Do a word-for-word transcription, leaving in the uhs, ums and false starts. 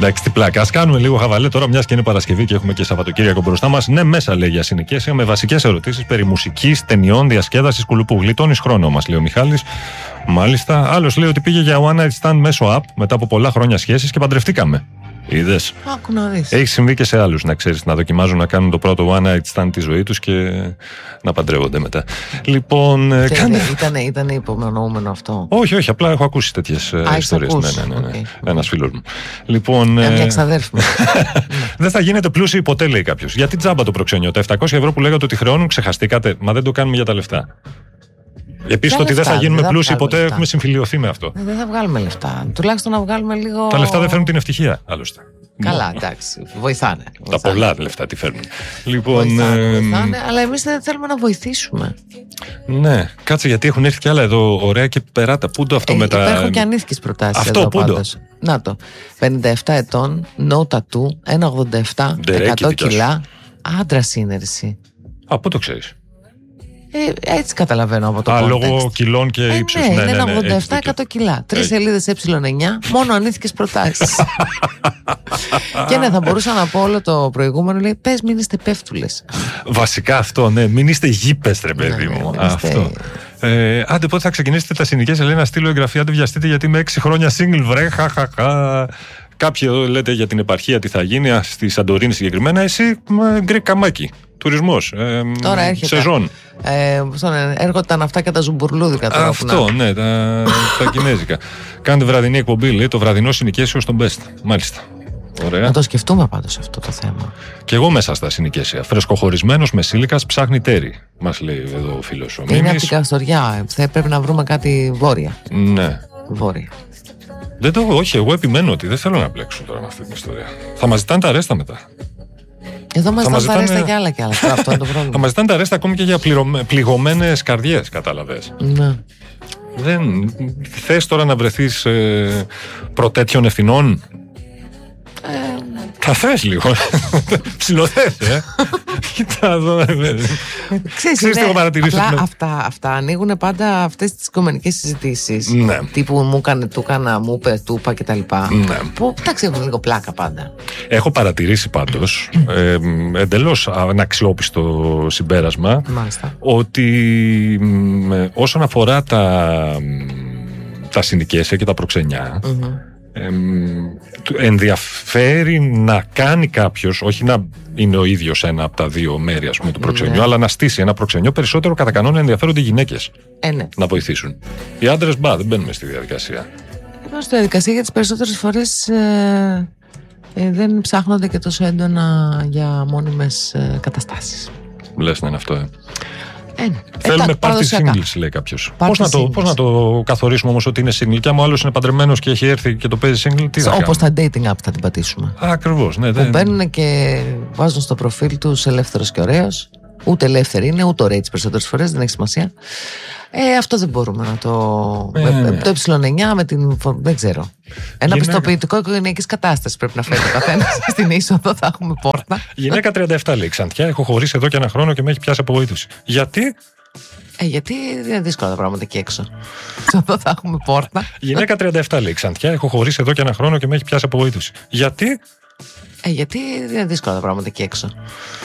Εντάξει, τι πλάκα. Ας κάνουμε λίγο χαβαλέ τώρα, μιας και είναι Παρασκευή και έχουμε και Σαββατοκύριακο μπροστά μας. Ναι, μέσα λέει για συνοικία με βασικές ερωτήσεις περί μουσικής, ταινιών, διασκέδασης, κουλουπού. Γλιτώνεις χρόνο μας, λέει ο Μιχάλης. Μάλιστα. Άλλος λέει ότι πήγε για one night stand μέσω app μετά από πολλά χρόνια σχέσεις και παντρευτήκαμε. Είδες. Άκου να δεις. Έχει συμβεί και σε άλλους, να ξέρεις, να δοκιμάζουν να κάνουν το πρώτο one night stand τη ζωή τους και να παντρεύονται μετά. Λοιπόν. Και κάνε... Ήταν, ήταν υπομονωούμενο αυτό. Όχι, όχι, απλά έχω ακούσει τέτοιες ιστορίες. Ναι, ναι, ναι, ναι. Okay. Ένας φίλος μου. Λοιπόν. Ε, μια ξαδέρφη μου. Δεν θα γίνετε πλούσιοι ποτέ, λέει κάποιος. Γιατί τζάμπα το προξενιό. Τα επτακόσια ευρώ που λέγατε ότι χρεώνουν, ξεχαστήκατε. Μα δεν το κάνουμε για τα λεφτά. Επίσης το ότι δεν θα γίνουμε πλούσιοι ποτέ λεφτά. Έχουμε συμφιλειωθεί με αυτό. Δεν θα βγάλουμε λεφτά. Τουλάχιστον να βγάλουμε λίγο. Τα λεφτά δεν φέρνουν την ευτυχία, άλλωστε. Καλά, εντάξει. Βοηθάνε. Τα βοηθάνε. πολλά λεφτά τι φέρνουν. Λοιπόν, βοηθάνε, ε, βοηθάνε, αλλά εμείς δεν θέλουμε να βοηθήσουμε. Ναι, κάτσε γιατί έχουν έρθει κι άλλα εδώ ωραία και περάτα. Πού το αυτό ε, με τα. Υπάρχουν και ανήθικες προτάσεις. Αυτό εδώ, πού το. Να το. πενήντα επτά ετών, no tattoo, ένα ογδόντα επτά, εκατό κιλά. Άντρας είναι εσύ. Α, πού το ξέρεις. Ε, έτσι καταλαβαίνω από το Α, context. λόγω κιλών και ε, ύψους. Ναι, ναι, είναι ναι, ναι, ογδόντα επτά εκατό κιλά. Τρεις σελίδες ε εννιά, μόνο ανήθικες προτάσεις. Και ναι, θα μπορούσα να πω όλο το προηγούμενο. Λέει, πες μην είστε πέφτουλες. Βασικά αυτό, ναι. Μην είστε γήπες, ρε παιδί ναι, μου. ναι, Αυτό. είστε... Ε, άντε πότε θα ξεκινήσετε τα συνοικίες, λέει να στείλω εγγραφή. Άντε βιαστείτε γιατί με έξι χρόνια single, βρε. Χαχαχα. Κάποιοι εδώ λέτε για την επαρχία τι θα γίνει, στη Σαντορίνη συγκεκριμένα. Εσύ, γκρι καμάκι. Τουρισμός. Ε, Τώρα έρχεται. Σεζόν. Ε, έργο τα ναυτά και τα ζουμπουρλούδικα. Τώρα αυτό, ναι, τα, τα κινέζικα. Κάντε βραδινή εκπομπή, λέει, το βραδινό συνοικέσιο στον Best. Μάλιστα. Ωραία. Να το σκεφτούμε πάντως αυτό το θέμα. Και εγώ μέσα στα συνοικέσια. Φρεσκοχωρισμένος με σύλικας ψάχνει τέρι. Μας λέει εδώ ο φίλος ο Μίμης. Είναι από την Καστοριά. Θα πρέπει να βρούμε κάτι βόρεια. Ναι. Βόρεια. Δεν το, όχι, εγώ επιμένω ότι δεν θέλω να μπλέξω τώρα με αυτή την ιστορία. Θα μας ζητάνε τα ρέστα μετά. Εδώ μας ζητάνε τα ρέστα ζητάνε... και άλλα και άλλα. Αυτό είναι το πρόβλημα. Θα μας ζητάνε τα ρέστα ακόμη και για πληρωμέ... πληγωμένες καρδιές, κατάλαβες. Ναι. Δεν... Θες τώρα να βρεθείς ε, προτέτειων ευθυνών. Ε... Θα θες λίγο. Ψιλοθες, ε. Κοίτα εδώ. Ξέρεις, ναι, απλά αυτά, αυτά ανοίγουν πάντα αυτές τις οικομενικές συζητήσεις. Ναι. Τύπου μου έκανε, του έκανα, μου είπε, του είπα κτλ. Ναι. Που εντάξει έχουν λίγο πλάκα πάντα. Έχω παρατηρήσει πάντως ε, εντελώς αναξιόπιστο συμπέρασμα. Μάλιστα. Ότι ε, όσον αφορά τα, τα συνοικέσια και τα προξενιά, mm-hmm. Ε, ενδιαφέρει να κάνει κάποιος, όχι να είναι ο ίδιος ένα από τα δύο μέρη ας πούμε, του προξενιού, ναι. αλλά να στήσει ένα προξενιό. Περισσότερο κατά κανόνα ενδιαφέρονται οι γυναίκες ε, ναι. να βοηθήσουν. Οι άντρες μπα, δεν μπαίνουμε στη διαδικασία. Είμαστε στη διαδικασία για τις περισσότερες φορές ε, ε, δεν ψάχνονται και τόσο έντονα για μόνιμες ε, καταστάσεις. Λες να είναι αυτό, ε. Ε, ναι. Θέλουμε πάρτι singles, λέει κάποιος. Πώς να, το, πώς να το καθορίσουμε όμως ότι είναι single? Και άμα ο άλλος είναι παντρεμένος και έχει έρθει και το παίζει single, τι θα όπως τα dating app θα την πατήσουμε. Ακριβώς, ναι. Που δεν... μπαίνουν και βάζουν στο προφίλ τους ελεύθερος και ωραίος. Ούτε ελεύθερη είναι, ούτε ωραίοι τις περισσότερες φορές, δεν έχει σημασία. Ε, αυτό δεν μπορούμε να το. Ε, με, το ε εννιά με την. Δεν ξέρω. Ένα γυναίκα... πιστοποιητικό οικογενειακής κατάστασης πρέπει να φέρει ο καθένας στην είσοδο, θα έχουμε πόρτα. Γυναίκα τριάντα επτά λέει Ξαντιά, έχω χωρίσει εδώ και ένα χρόνο και με έχει πιάσει απογοήτευση. Γιατί? Ε, γιατί είναι δύσκολα τα πράγματα εκεί έξω. Εδώ θα έχουμε πόρτα. Γυναίκα τριάντα επτά λέει Ξαντιά, έχω χωρίσει εδώ και ένα χρόνο και με έχει πιάσει απογοήτευση. Γιατί? Ε, γιατί είναι δύσκολα τα πράγματα εκεί έξω.